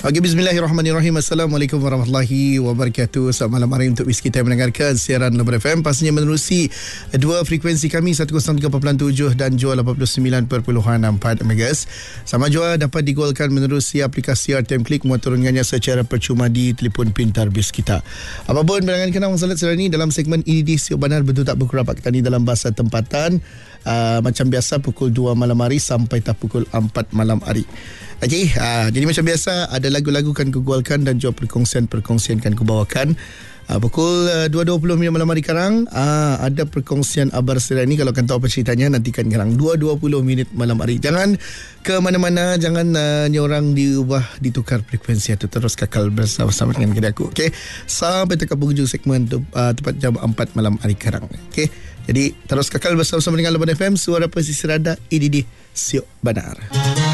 Okey, bismillahirrahmanirrahim. Assalamualaikum warahmatullahi wabarakatuh. Selamat malam hari untuk kita yang mendengarkan siaran Lubar FM. Pastinya menerusi dua frekuensi kami 103.7 dan Jua 89.4 MHz. Sama jua dapat digolkan menerusi aplikasi RTM Click, muat turunkannya secara percuma di telefon pintar bis kita. Apapun pandangan kenal Orang Salat Serani dalam segmen ini di Siok Benar betul tak berkerabat kita ni dalam bahasa tempatan. Macam biasa pukul 2 malam hari sampai tak pukul 4 malam hari. Okey, jadi macam biasa ada lagu-lagu kan kugualkan dan juga perkongsian kan kubawakan. Pukul 2.20 malam hari sekarang ada perkongsian Abar Serani. Kalau kan tahu apa ceritanya, nantikan sekarang 2.20 malam hari. Jangan ke mana-mana, jangan nyorang diubah, ditukar frekuensi atau terus kakal bersama-sama dengan kita aku. Okey, sampai dekat penghujung segmen tepat jam 4 malam hari sekarang. Okey, jadi terus kakal bersama-sama dengan Lubar FM, suara pesisir rada ini di Siok Benar.